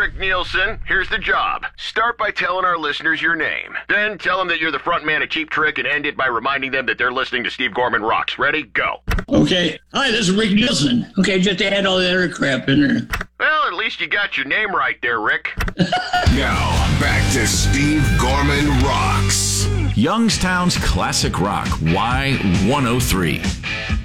Rick Nielsen. Here's the job. Start by telling our listeners your name. Then tell them that you're the front man of Cheap Trick and end it by reminding them that they're listening to Steve Gorman Rocks. Ready? Go. Okay. Hi, this is Rick Nielsen. Okay, just add all the other crap in there. Well, at least you got your name right there, Rick. Now, back to Steve Gorman Rocks. Youngstown's Classic Rock, Y103.